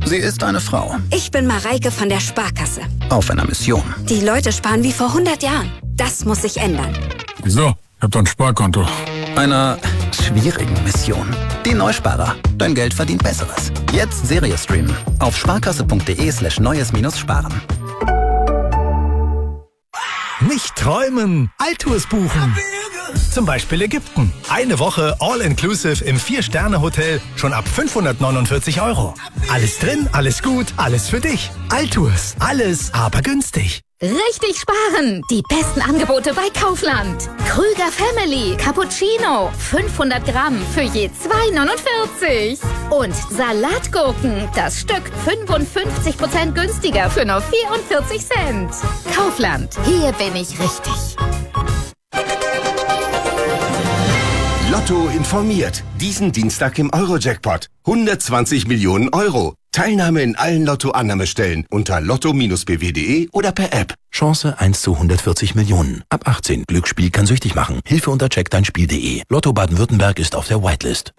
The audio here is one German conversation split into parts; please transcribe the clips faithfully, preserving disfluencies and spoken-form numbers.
Sie ist eine Frau. Ich bin Mareike von der Sparkasse. Auf einer Mission. Die Leute sparen wie vor hundert Jahren. Das muss sich ändern. Wieso? Ich hab doch ein Sparkonto. Einer schwierigen Mission. Die Neusparer. Dein Geld verdient Besseres. Jetzt Serie streamen. Auf sparkasse.de slash neues minus sparen. Nicht träumen, Altours buchen. Zum Beispiel Ägypten. Eine Woche All-Inclusive im Vier-Sterne-Hotel schon ab fünfhundertneunundvierzig Euro. Alles drin, alles gut, alles für dich. Altours. Alles, aber günstig. Richtig sparen! Die besten Angebote bei Kaufland. Krüger Family Cappuccino. fünfhundert Gramm für je zwei neunundvierzig. Und Salatgurken. Das Stück fünfundfünfzig Prozent günstiger für nur vierundvierzig Cent. Kaufland. Hier bin ich richtig. Lotto informiert. Diesen Dienstag im Euro-Jackpot. hundertzwanzig Millionen Euro. Teilnahme in allen Lotto-Annahmestellen unter lotto b w punkt de oder per App. Chance eins zu hundertvierzig Millionen. Ab achtzehn. Glücksspiel kann süchtig machen. Hilfe unter check dein Spiel punkt de. Lotto Baden-Württemberg ist auf der Whitelist.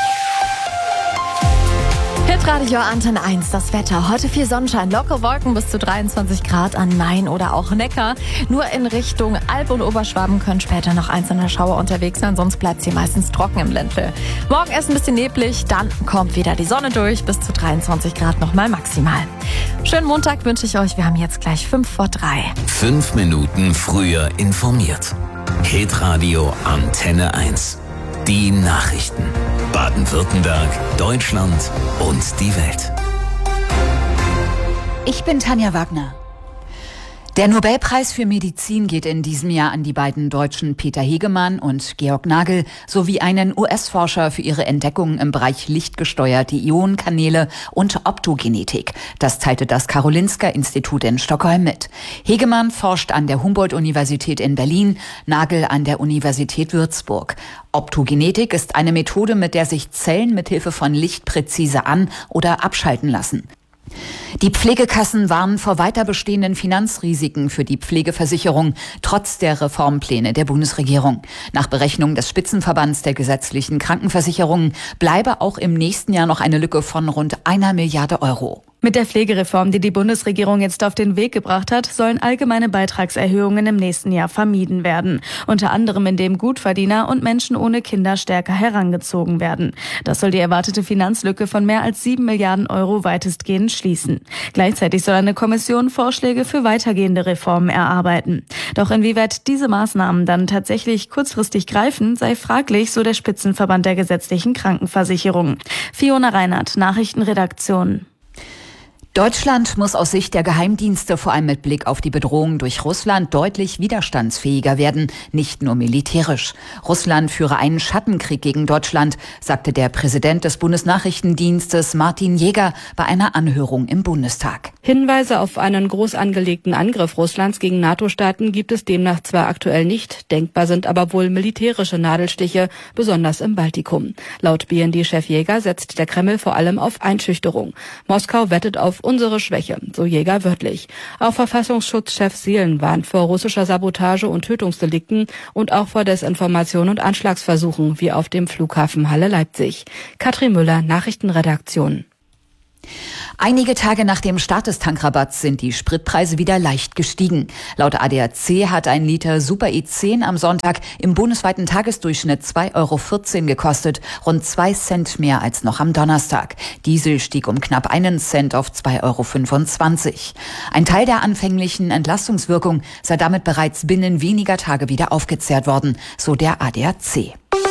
Hitradio Antenne eins, das Wetter. Heute viel Sonnenschein, lockere Wolken bis zu dreiundzwanzig Grad an Main oder auch Neckar. Nur in Richtung Alb und Oberschwaben können später noch einzelne Schauer unterwegs sein, sonst bleibt es hier meistens trocken im Ländle. Morgen erst ein bisschen neblig, dann kommt wieder die Sonne durch, bis zu dreiundzwanzig Grad nochmal maximal. Schönen Montag wünsche ich euch, wir haben jetzt gleich fünf vor drei. Fünf Minuten früher informiert. Hitradio Antenne eins. Die Nachrichten. Baden-Württemberg, Deutschland und die Welt. Ich bin Tanja Wagner. Der Nobelpreis für Medizin geht in diesem Jahr an die beiden Deutschen Peter Hegemann und Georg Nagel sowie einen U S-Forscher für ihre Entdeckungen im Bereich lichtgesteuerte Ionenkanäle und Optogenetik. Das teilte das Karolinska-Institut in Stockholm mit. Hegemann forscht an der Humboldt-Universität in Berlin, Nagel an der Universität Würzburg. Optogenetik ist eine Methode, mit der sich Zellen mithilfe von Licht präzise an- oder abschalten lassen. Die Pflegekassen warnen vor weiter bestehenden Finanzrisiken für die Pflegeversicherung, trotz der Reformpläne der Bundesregierung. Nach Berechnung des Spitzenverbands der gesetzlichen Krankenversicherungen bleibe auch im nächsten Jahr noch eine Lücke von rund einer Milliarde Euro. Mit der Pflegereform, die die Bundesregierung jetzt auf den Weg gebracht hat, sollen allgemeine Beitragserhöhungen im nächsten Jahr vermieden werden. Unter anderem, indem Gutverdiener und Menschen ohne Kinder stärker herangezogen werden. Das soll die erwartete Finanzlücke von mehr als sieben Milliarden Euro weitestgehend schließen. Gleichzeitig soll eine Kommission Vorschläge für weitergehende Reformen erarbeiten. Doch inwieweit diese Maßnahmen dann tatsächlich kurzfristig greifen, sei fraglich, so der Spitzenverband der gesetzlichen Krankenversicherung. Fiona Reinhardt, Nachrichtenredaktion. Deutschland muss aus Sicht der Geheimdienste vor allem mit Blick auf die Bedrohung durch Russland deutlich widerstandsfähiger werden, nicht nur militärisch. Russland führe einen Schattenkrieg gegen Deutschland, sagte der Präsident des Bundesnachrichtendienstes Martin Jäger bei einer Anhörung im Bundestag. Hinweise auf einen groß angelegten Angriff Russlands gegen NATO-Staaten gibt es demnach zwar aktuell nicht, denkbar sind aber wohl militärische Nadelstiche, besonders im Baltikum. Laut B N D-Chef Jäger setzt der Kreml vor allem auf Einschüchterung. Moskau wettet auf unsere Schwäche, so Jäger wörtlich. Auch Verfassungsschutzchef Seelen warnt vor russischer Sabotage und Tötungsdelikten und auch vor Desinformation und Anschlagsversuchen, wie auf dem Flughafen Halle-Leipzig. Katrin Müller, Nachrichtenredaktion. Einige Tage nach dem Start des Tankrabatts sind die Spritpreise wieder leicht gestiegen. Laut A D A C hat ein Liter Super E zehn am Sonntag im bundesweiten Tagesdurchschnitt zwei Euro vierzehn gekostet, rund zwei Cent mehr als noch am Donnerstag. Diesel stieg um knapp einen Cent auf zwei Euro fünfundzwanzig. Ein Teil der anfänglichen Entlastungswirkung sei damit bereits binnen weniger Tage wieder aufgezehrt worden, so der A D A C.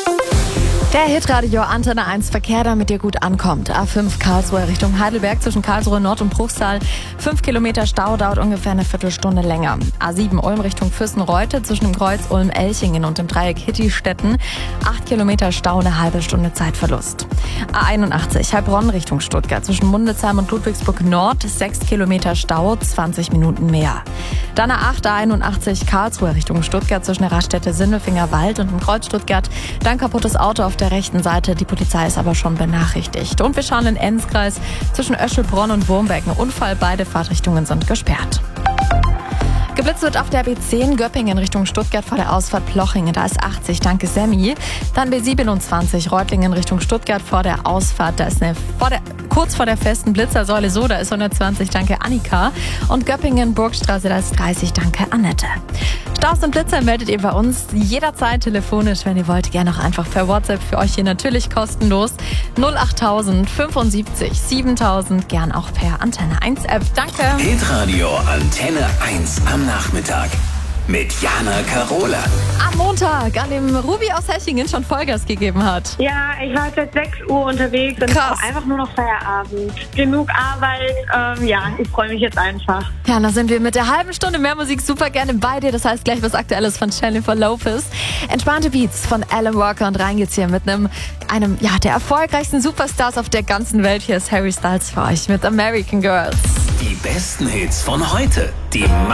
Der Hitradio Antenne eins Verkehr, damit ihr gut ankommt. A fünf Karlsruhe Richtung Heidelberg zwischen Karlsruhe Nord und Bruchsal. Fünf Kilometer Stau, dauert ungefähr eine Viertelstunde länger. A sieben Ulm Richtung Fürstenreute zwischen dem Kreuz Ulm-Elchingen und dem Dreieck Hittistetten. Acht Kilometer Stau, eine halbe Stunde Zeitverlust. A einundachtzig Heilbronn Richtung Stuttgart zwischen Mundelsheim und Ludwigsburg Nord. Sechs Kilometer Stau, zwanzig Minuten mehr. Dann A acht A einundachtzig Karlsruhe Richtung Stuttgart zwischen der Raststätte Sindelfinger Wald und dem Kreuz Stuttgart. Dann kaputtes Auto auf der rechten Seite. Die Polizei ist aber schon benachrichtigt. Und wir schauen in Enzkreis zwischen Öschelbronn und Wurmbeck. Ein Unfall, beide Fahrtrichtungen sind gesperrt. Geblitzt wird auf der B zehn Göppingen Richtung Stuttgart vor der Ausfahrt Plochingen. Da ist achtzig, danke Sammy. Dann B siebenundzwanzig Reutlingen Richtung Stuttgart vor der Ausfahrt. Da ist eine vor der, kurz vor der festen Blitzersäule so, da ist hundertzwanzig, danke Annika. Und Göppingen Burgstraße, da ist dreißig, danke Annette. Staus und Blitzer meldet ihr bei uns jederzeit telefonisch, wenn ihr wollt. Gerne auch einfach per WhatsApp, für euch hier natürlich kostenlos. null achttausend fünfundsiebzig siebentausend, gern auch per Antenne eins App. Danke. Hitradio Antenne eins am Nachmittag mit Jana Karola. Am Montag, an dem Ruby aus Hechingen schon Vollgas gegeben hat. Ja, ich war seit sechs Uhr unterwegs und Krass. es war einfach nur noch Feierabend. Genug Arbeit, ähm, ja, ich freue mich jetzt einfach. Ja, da sind wir mit der halben Stunde mehr Musik super gerne bei dir. Das heißt gleich was Aktuelles von Jennifer Lopez. Entspannte Beats von Alan Walker und rein geht's hier mit einem, einem, ja, der erfolgreichsten Superstars auf der ganzen Welt. Hier ist Harry Styles für euch mit American Girls. Die besten Hits von heute. Die